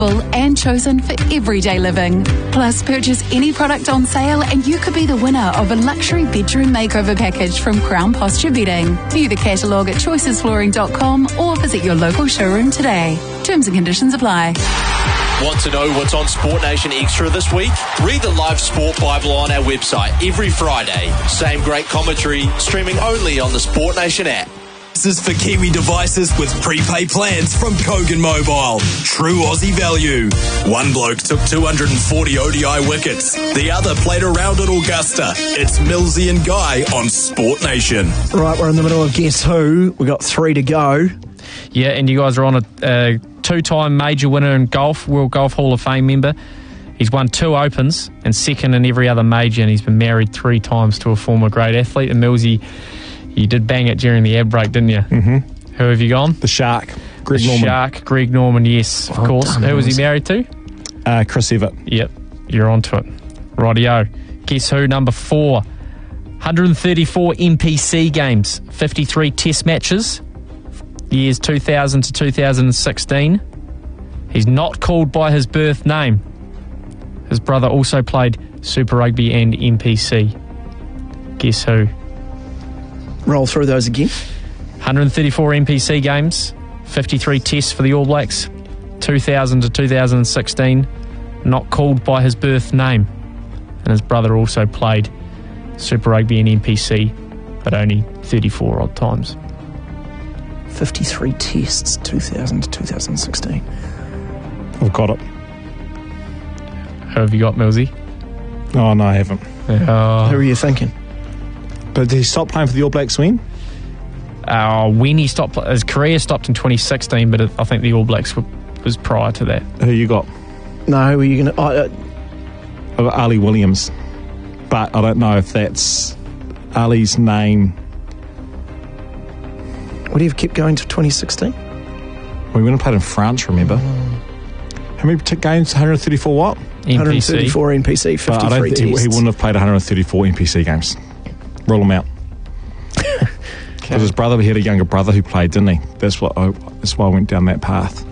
and chosen for everyday living. Plus, purchase any product on sale and you could be the winner of a luxury bedroom makeover package from Crown Posture Bedding. View the catalogue at choicesflooring.com or visit your local showroom today. Terms and conditions apply. Want to know what's on Sport Nation Extra this week? Read the live Sport Bible on our website every Friday. Same great commentary, streaming only on the Sport Nation app. This is for Kiwi devices with prepaid plans from Kogan Mobile. True Aussie value. One bloke took 240 ODI wickets. The other played around at Augusta. It's Millsy and Guy on Sport Nation. Right, we're in the middle of Guess Who. We've got 3 to go. Yeah, and you guys are on a two-time major winner in golf, World Golf Hall of Fame member. He's won 2 Opens and second in every other major, and he's been married 3 times to a former great athlete. And Millsy, you did bang it during the ad break, didn't you? Mm-hmm. Who have you gone? The Shark, Greg Norman. Shark, Greg Norman, yes, of course. Who was he married to? Chris Evert. Yep, you're onto it. Rightio. Guess Who number 4. 134 NPC games, 53 test matches, years 2000 to 2016. He's not called by his birth name. His brother also played Super Rugby and NPC. Guess who? Roll through those again. 134 NPC games, 53 tests for the All Blacks, 2000 to 2016. Not called by his birth name. And his brother also played Super Rugby and NPC, but only 34 odd times. 53 tests, 2000 to 2016. I've got it. Who have you got, Millsy? Oh, no, I haven't. Who are you thinking? But did he stop playing for the All Blacks when? When he stopped, his career stopped in 2016, but I think the All Blacks was prior to that. Who you got? No, who are you going to... I've got Ali Williams, but I don't know if that's Ali's name. Would he have kept going to 2016? Well, he wouldn't have played in France, remember? How many games? 134 what? NPC. 134 NPC, 53 but I don't think tests. he wouldn't have played 134 NPC games. Rule him out. Because his brother, he had a younger brother who played, didn't he? That's why I went down that path.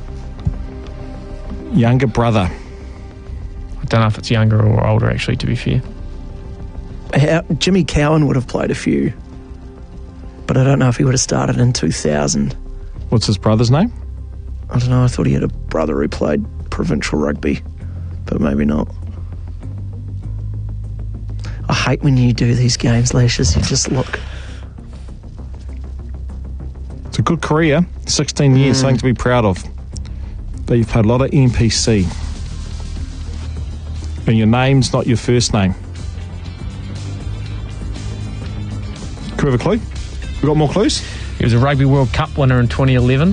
Younger brother. I don't know if it's younger or older, actually, to be fair. Jimmy Cowan would have played a few, but I don't know if he would have started in 2000. What's his brother's name? I don't know. I thought he had a brother who played provincial rugby, but maybe not. I hate when you do these games, Lashes. You just look. It's a good career. 16 years, something to be proud of. But you've played a lot of NPC. And your name's not your first name. Could we have a clue? We got more clues? He was a Rugby World Cup winner in 2011.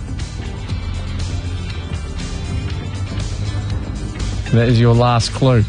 That is your last clue.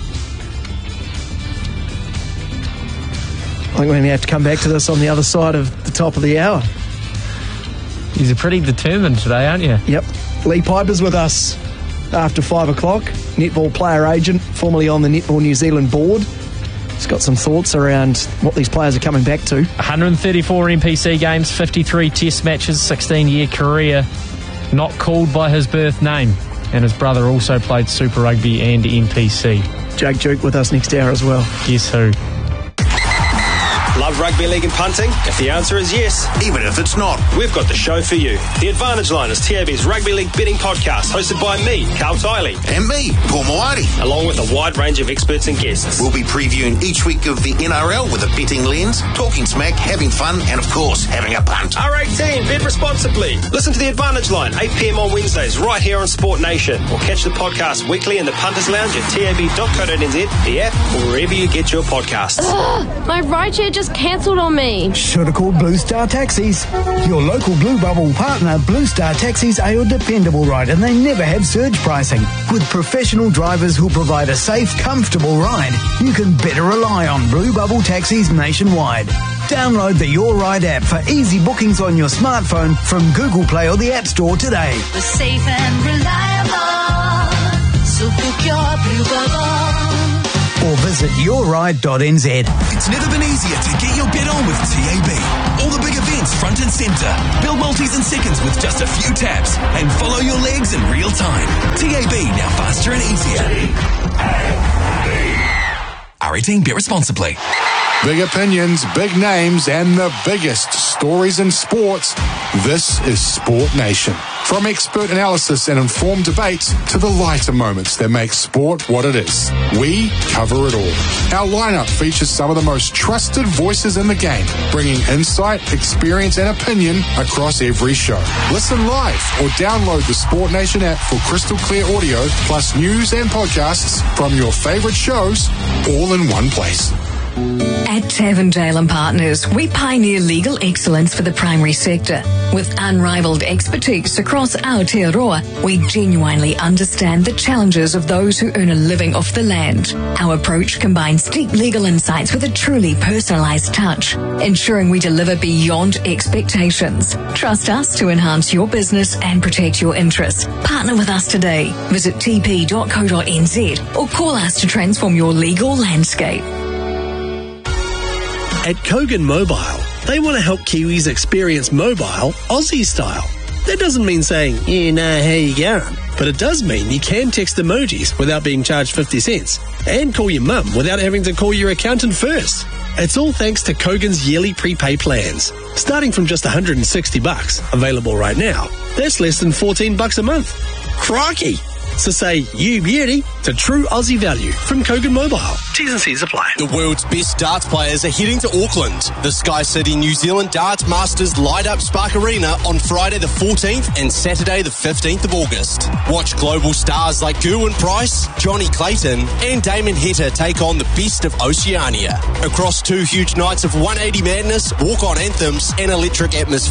I think we're going to have to come back to this on the other side of the top of the hour. You're pretty determined today, aren't you? Yep. Lee Piper's with us after 5 o'clock. Netball player agent, formerly on the Netball New Zealand board. He's got some thoughts around what these players are coming back to. 134 NPC games, 53 test matches, 16-year career. Not called by his birth name. And his brother also played Super Rugby and NPC. Jake Duke with us next hour as well. Guess who? Love rugby league and punting? If the answer is yes, even if it's not, we've got the show for you. The Advantage Line is TAB's rugby league betting podcast, hosted by me, Carl Tiley. And me, Paul Mawari. Along with a wide range of experts and guests. We'll be previewing each week of the NRL with a betting lens, talking smack, having fun, and of course, having a punt. R18, bet responsibly. Listen to The Advantage Line, 8 p.m. on Wednesdays, right here on Sport Nation. Or catch the podcast weekly in the Punters Lounge at tab.co.nz, the app, or wherever you get your podcasts. Ugh, my rideshare just cancelled on me. Should have called Blue Star Taxis. Your local Blue Bubble partner, Blue Star Taxis, are your dependable ride, and they never have surge pricing. With professional drivers who provide a safe, comfortable ride, you can better rely on Blue Bubble Taxis nationwide. Download the Your Ride app for easy bookings on your smartphone from Google Play or the App Store today. We're safe and reliable, so book your Blue Bubble. Or visit visit yourride.nz. It's never been easier to get your bet on with TAB. All the big events front and centre. Build multis in seconds with just a few taps and follow your legs in real time. TAB, now faster and easier. R18, bet responsibly. Big opinions, big names, and the biggest stories in sports. This is Sport Nation. From expert analysis and informed debates to the lighter moments that make sport what it is, we cover it all. Our lineup features some of the most trusted voices in the game, bringing insight, experience, and opinion across every show. Listen live or download the Sport Nation app for crystal clear audio, plus news and podcasts from your favorite shows, all in one place. At Tavendale & Partners, we pioneer legal excellence for the primary sector. With unrivaled expertise across Aotearoa, we genuinely understand the challenges of those who earn a living off the land. Our approach combines deep legal insights with a truly personalised touch, ensuring we deliver beyond expectations. Trust us to enhance your business and protect your interests. Partner with us today. Visit tp.co.nz or call us to transform your legal landscape. At Kogan Mobile, they want to help Kiwis experience mobile Aussie style. That doesn't mean saying, you know how you going, but it does mean you can text emojis without being charged 50 cents and call your mum without having to call your accountant first. It's all thanks to Kogan's yearly prepay plans, starting from just $160, available right now. That's less than $14 a month. Crikey! So say you beauty to true Aussie value from Kogan Mobile. T's and C's apply. The world's best darts players are heading to Auckland. The Sky City New Zealand Darts Masters light up Spark Arena on Friday the 14th and Saturday the 15th of August. Watch global stars like Gerwyn Price, Johnny Clayton and Damon Heta take on the best of Oceania. Across 2 huge nights of 180 madness, walk-on anthems and electric atmosphere.